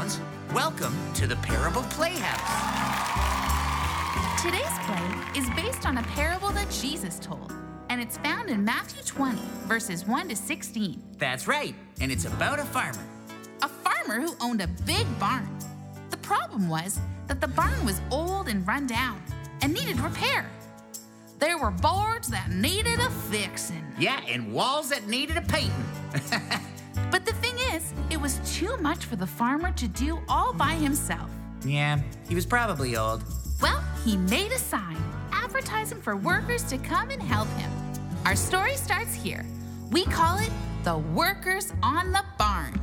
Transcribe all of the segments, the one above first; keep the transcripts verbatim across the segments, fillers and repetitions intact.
Stones. Welcome to the Parable Playhouse. Today's play is based on a parable that Jesus told, and it's found in Matthew twenty, verses one to sixteen. That's right, and it's about a farmer. A farmer who owned a big barn. The problem was that the barn was old and run down and needed repair. There were boards that needed a fixing. Yeah, and walls that needed a painting. But the thing is, it was too much for the farmer to do all by himself. Yeah, he was probably old. Well, he made a sign advertising for workers to come and help him. Our story starts here. We call it The Workers on the Barn.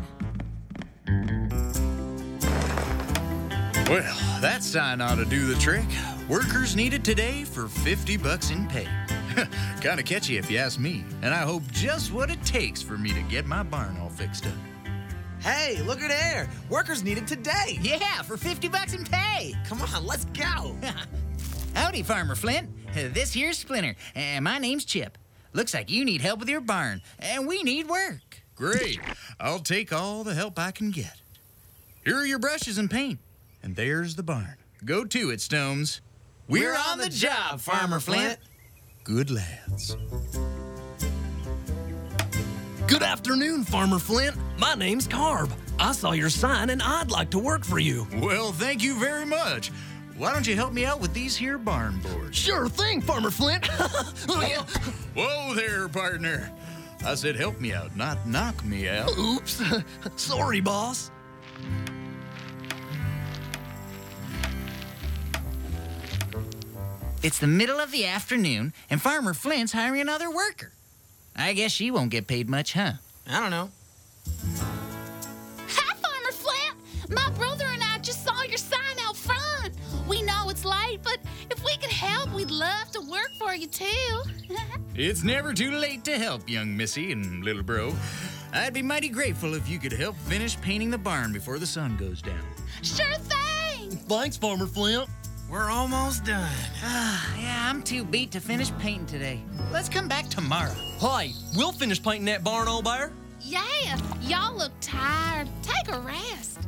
Well, that sign ought to do the trick. Workers needed today for fifty bucks in pay. Kinda catchy if you ask me, and I hope just what it takes for me to get my barn all fixed up. Hey, look at there. Workers needed today. Yeah, for fifty bucks in pay. Come on, let's go. Howdy, Farmer Flint. Uh, This here's Splinter, and my name's Chip. Looks like you need help with your barn, and we need work. Great. I'll take all the help I can get. Here are your brushes and paint, and there's the barn. Go to it, Stones. We're on the job, Farmer Flint. Good lads. Good afternoon, Farmer Flint. My name's Carb. I saw your sign and I'd like to work for you. Well, thank you very much. Why don't you help me out with these here barn boards? Sure thing, Farmer Flint. Oh, yeah. Whoa there, partner. I said help me out, not knock me out. Oops. Sorry, boss. It's the middle of the afternoon, and Farmer Flint's hiring another worker. I guess she won't get paid much, huh? I don't know. Hi, Farmer Flint. My brother and I just saw your sign out front. We know it's late, but if we could help, we'd love to work for you, too. It's never too late to help, young missy and little bro. I'd be mighty grateful if you could help finish painting the barn before the sun goes down. Sure thing. Thanks, Farmer Flint. We're almost done. Yeah, I'm too beat to finish painting today. Let's come back tomorrow. Hi, we'll finish painting that barn, old bear. Yeah, y'all look tired. Take a rest.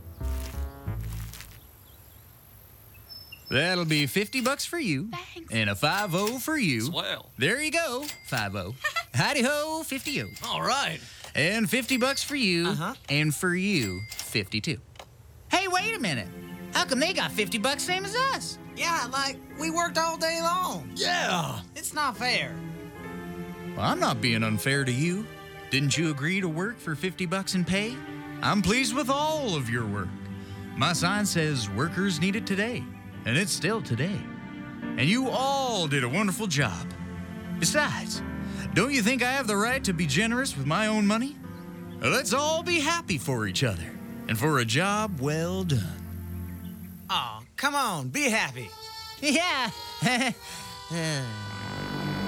That'll be fifty bucks for you. Thanks. And a five oh for you. Swell. There you go, five oh. Howdy-ho, fifty-oh. All right. And fifty bucks for you. Uh-huh. And for you, fifty-two. Hey, wait a minute. How come they got fifty bucks same as us? Yeah, like, we worked all day long. Yeah. It's not fair. Well, I'm not being unfair to you. Didn't you agree to work for fifty bucks in pay? I'm pleased with all of your work. My sign says workers needed today, and it's still today. And you all did a wonderful job. Besides, don't you think I have the right to be generous with my own money? Let's all be happy for each other and for a job well done. Aw, come on, be happy. Yeah.